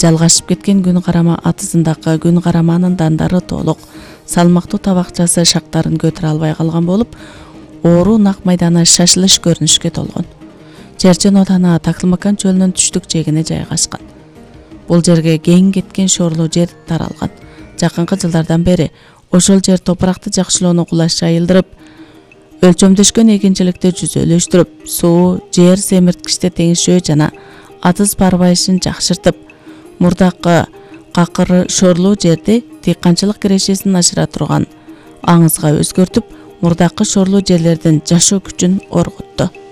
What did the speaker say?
Жалгашып кеткен күн карама атызындагы күн караманын дандары толук, салмактуу табакчасы шактарын көтөрө албай калган болуп, оору нак майданы шашылыш көрүнүшкө толгон. Черчен Отана Таклымакан чөлүнүн түштүк жээгине жайгашкан. Бул жерге кең кеткен шорлуу жер таралган. Жакынкы жылдардан бери ошол жер топуракты жакшылоону кулаш жайылдырып, өлчөмдөшкөн эгинчиликти жүзөлөштүрүп, суу, жер семирткичте теңишөө жана атыз парбайышын жакшыртып, мурдакы какыры шорлуу жерди дыйканчылык кирешесин ашыра турган аңызга өзгөртүп, мурдакы шорлуу жерлердин жашоо күчүн оргутту.